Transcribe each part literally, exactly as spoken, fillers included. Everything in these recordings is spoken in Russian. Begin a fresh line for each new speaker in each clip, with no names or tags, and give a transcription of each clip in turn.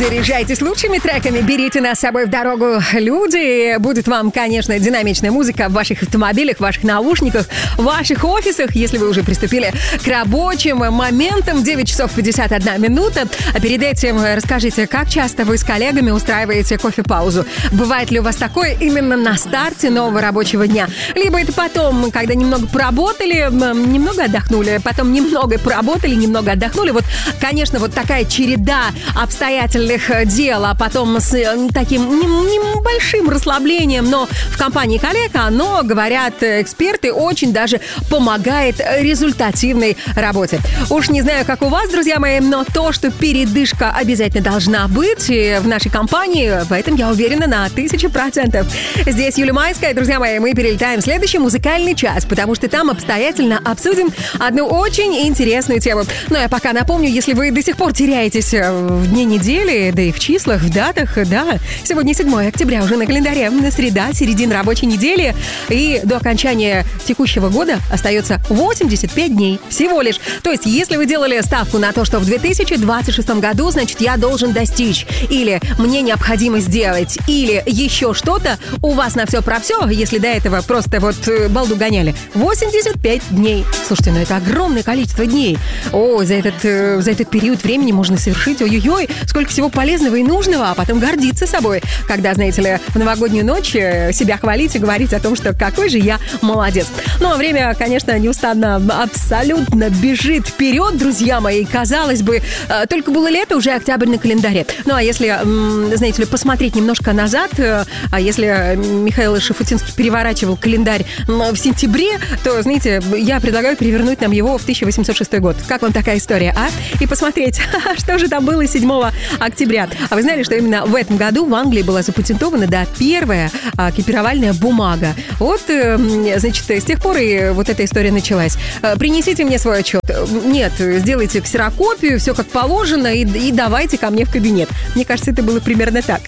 Заряжайтесь лучшими треками, берите нас с собой в дорогу, люди. Будет вам, конечно, динамичная музыка в ваших автомобилях, в ваших наушниках, в ваших офисах, если вы уже приступили к рабочим моментам. девять часов пятьдесят одна минута. А перед этим расскажите, как часто вы с коллегами устраиваете кофе-паузу? Бывает ли у вас такое именно на старте нового рабочего дня? Либо это потом, когда немного поработали, немного отдохнули, потом немного поработали, немного отдохнули. Вот, конечно, вот такая череда обстоятельств дел, а потом с таким небольшим расслаблением, но в компании коллег оно, говорят эксперты, очень даже помогает результативной работе. Уж не знаю, как у вас, друзья мои, но то, что передышка обязательно должна быть в нашей компании, поэтому я уверена на тысячу процентов. Здесь Юлия Майская, друзья мои, мы перелетаем в следующий музыкальный час, потому что там обстоятельно обсудим одну очень интересную тему. Но я пока напомню, если вы до сих пор теряетесь в дне недели, да и в числах, в датах, да. Сегодня седьмое октября, уже на календаре, среда, середина рабочей недели. И до окончания текущего года остается восемьдесят пять дней всего лишь. То есть, если вы делали ставку на то, что в две тысячи двадцать шестом году, значит, я должен достичь, или мне необходимо сделать, или еще что-то, у вас на все про все, если до этого просто вот балду гоняли, восемьдесят пять дней. Слушайте, ну это огромное количество дней. О, за этот, за этот период времени можно совершить, ой-ой-ой, сколько всего полезного и нужного, а потом гордиться собой, когда, знаете ли, в новогоднюю ночь себя хвалить и говорить о том, что какой же я молодец. Ну, а время, конечно, неустанно абсолютно бежит вперед, друзья мои. Казалось бы, только было лето, уже октябрь на календаре. Ну, а если, знаете ли, посмотреть немножко назад, а если Михаил Шафутинский переворачивал календарь в сентябре, то, знаете, я предлагаю перевернуть нам его в тысяча восемьсот шестой год. Как вам такая история, а? И посмотреть, что же там было седьмого октября. А вы знали, что именно в этом году в Англии была запатентована, да, первая а, копировальная бумага. Вот, э, значит, с тех пор и вот эта история началась. Принесите мне свой отчет. Нет, сделайте ксерокопию, все как положено, и, и давайте ко мне в кабинет. Мне кажется, это было примерно так.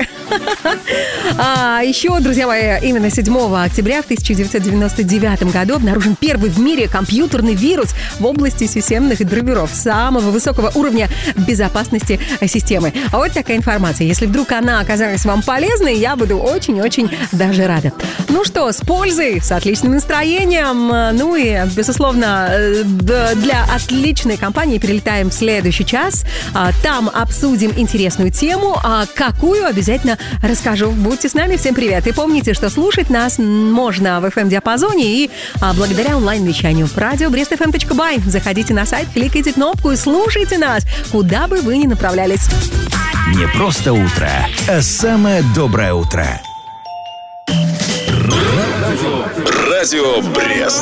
А еще, друзья мои, именно седьмого октября в тысяча девятьсот девяносто девятом году обнаружен первый в мире компьютерный вирус в области системных драйверов самого высокого уровня безопасности системы. А вот такая информация. Если вдруг она оказалась вам полезной, я буду очень-очень даже рада. Ну что, с пользой, с отличным настроением, ну и, безусловно, для отличной компании перелетаем в следующий час. Там обсудим интересную тему, а какую обязательно расскажу. Будьте с нами, всем привет. И помните, что слушать нас можно в эф эм-диапазоне и благодаря онлайн-вещанию радио брест эф эм точка бай. Заходите на сайт, кликайте кнопку и слушайте нас, куда бы вы ни направлялись.
Не просто утро, а самое доброе утро.
Радио Брест.